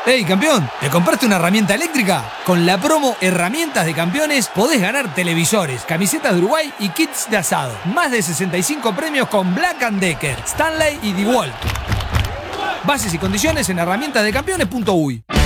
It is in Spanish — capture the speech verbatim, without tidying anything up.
Hey, campeón, ¿te compraste una herramienta eléctrica? Con la promo Herramientas de Campeones podés ganar televisores, camisetas de Uruguay y kits de asado. Más de sesenta y cinco premios con Black and Decker, Stanley y DeWalt. Bases y condiciones en herramientas de campeones punto uy.